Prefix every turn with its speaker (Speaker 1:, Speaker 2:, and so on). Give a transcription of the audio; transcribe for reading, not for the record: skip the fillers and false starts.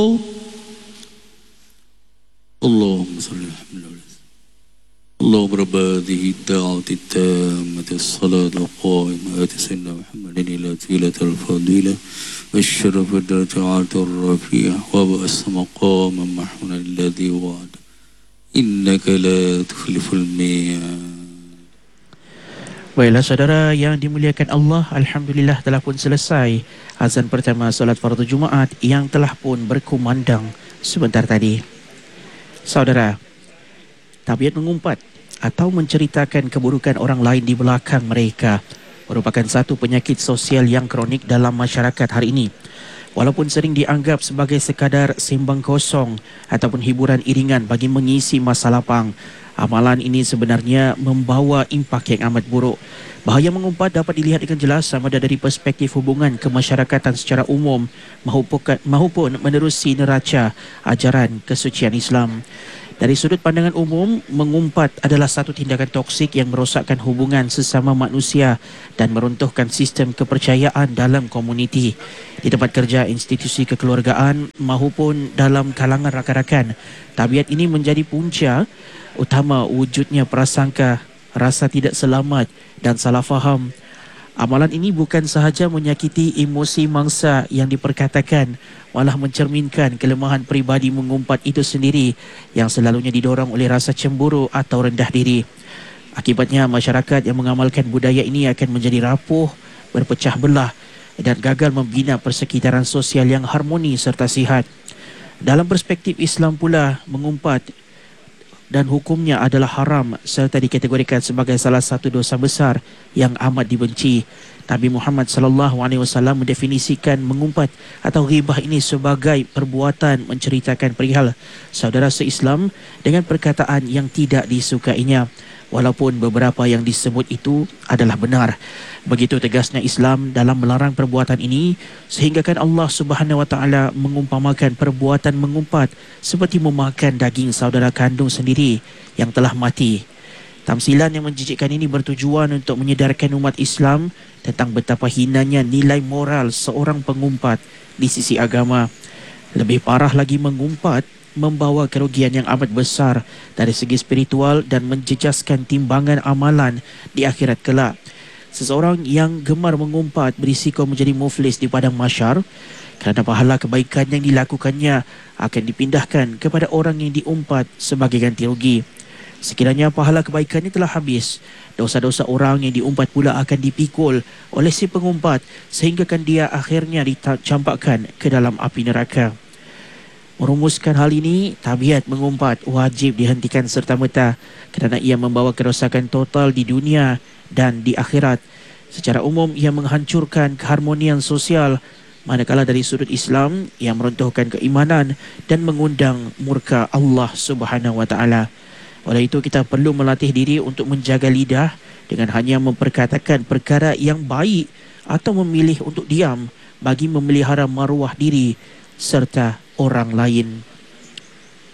Speaker 1: اللهم صل على اللهم رب هذه الدعوة التامة الصلاة القائمة آت سيدنا محمد إلى تيلة الفضيلة والشرف الدرجات الرفيع وبأس مقاما محمودا الذي وعد إنك لا تخلف الميعاد.
Speaker 2: Baiklah saudara yang dimuliakan Allah, Alhamdulillah telah pun selesai azan pertama solat fardu Jumaat yang telah pun berkumandang sebentar tadi. Saudara, tabiat mengumpat atau menceritakan keburukan orang lain di belakang mereka merupakan satu penyakit sosial yang kronik dalam masyarakat hari ini. Walaupun sering dianggap sebagai sekadar sembang kosong ataupun hiburan iringan bagi mengisi masa lapang, amalan ini sebenarnya membawa impak yang amat buruk. Bahaya mengumpat dapat dilihat dengan jelas sama ada dari perspektif hubungan kemasyarakatan secara umum maupun menerusi neraca ajaran kesucian Islam. Dari sudut pandangan umum, mengumpat adalah satu tindakan toksik yang merosakkan hubungan sesama manusia dan meruntuhkan sistem kepercayaan dalam komuniti. Di tempat kerja, institusi kekeluargaan maupun dalam kalangan rakan-rakan, tabiat ini menjadi punca utama wujudnya prasangka, rasa tidak selamat dan salah faham. Amalan ini bukan sahaja menyakiti emosi mangsa yang diperkatakan, malah mencerminkan kelemahan peribadi mengumpat itu sendiri yang selalunya didorong oleh rasa cemburu atau rendah diri. Akibatnya, masyarakat yang mengamalkan budaya ini akan menjadi rapuh, berpecah belah dan gagal membina persekitaran sosial yang harmoni serta sihat. Dalam perspektif Islam pula, mengumpat dan hukumnya adalah haram serta dikategorikan sebagai salah satu dosa besar yang amat dibenci. Nabi Muhammad SAW mendefinisikan mengumpat atau ghibah ini sebagai perbuatan menceritakan perihal saudara se-Islam dengan perkataan yang tidak disukainya, walaupun beberapa yang disebut itu adalah benar. Begitu tegasnya Islam dalam melarang perbuatan ini, sehinggakan Allah Subhanahu Wa Taala mengumpamakan perbuatan mengumpat seperti memakan daging saudara kandung sendiri yang telah mati. Tamsilan yang menjijikkan ini bertujuan untuk menyedarkan umat Islam tentang betapa hinanya nilai moral seorang pengumpat di sisi agama. Lebih parah lagi, mengumpat membawa kerugian yang amat besar dari segi spiritual dan menjejaskan timbangan amalan di akhirat kelak. Seseorang yang gemar mengumpat berisiko menjadi muflis di padang mahsyar kerana pahala kebaikan yang dilakukannya akan dipindahkan kepada orang yang diumpat sebagai ganti rugi. Sekiranya pahala kebaikannya telah habis, dosa-dosa orang yang diumpat pula akan dipikul oleh si pengumpat sehinggakan dia akhirnya dicampakkan ke dalam api neraka. Merumuskan hal ini, tabiat mengumpat wajib dihentikan serta-merta kerana ia membawa kerosakan total di dunia dan di akhirat. Secara umum, ia menghancurkan keharmonian sosial, manakala dari sudut Islam, ia meruntuhkan keimanan dan mengundang murka Allah Subhanahu Wa Taala. Oleh itu, kita perlu melatih diri untuk menjaga lidah dengan hanya memperkatakan perkara yang baik atau memilih untuk diam bagi memelihara maruah diri serta orang lain.